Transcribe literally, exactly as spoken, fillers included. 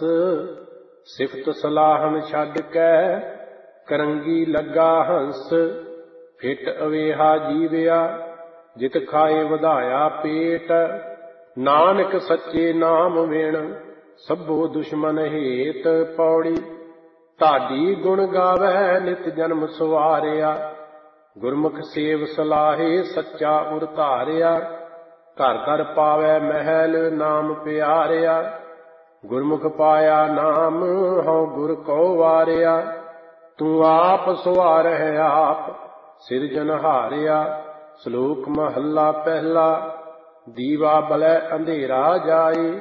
ਸਿਫਤ ਸਲਾਹਨ ਛੱਡ ਕੈ ਕਰੰਗੀ ਲੱਗਾ ਹੰਸ। ਫਿਟ ਅਵੇਹਾ ਜੀਵਿਆ ਜਿਤ ਖਾਏ ਵਧਾਇਆ ਪੇਟ। ਨਾਨਕ ਸੱਚੇ ਨਾਮ ਵਿਣ ਸਭੋ ਦੁਸ਼ਮਨ ਹੇਤ। ਪੌੜੀ ਢਾਡੀ ਗੁਣ ਗਾਵੈ ਨਿਤ ਜਨਮ ਸਵਾਰਿਆ। ਗੁਰਮੁਖ ਸੇਵ ਸਲਾਹੇ ਸੱਚਾ ਉਰ ਧਾਰਿਆ। ਘਰ ਘਰ ਪਾਵੈ ਮਹਿਲ ਨਾਮ ਪਿਆਰਿਆ। ਗੁਰਮੁਖ ਪਾਇਆ ਨਾਮ ਹਉ ਗੁਰ ਕਉ ਵਾਰਿਆ। ਤੂੰ ਆਪ ਸਵਾਰਹਿ ਆਪ ਸਿਰਜਨਹਾਰਿਆ। ਸ਼ਲੋਕ ਮਹੱਲਾ ਪਹਿਲਾ। ਦੀਵਾ ਬਲੈ ਅੰਧੇਰਾ ਜਾਏ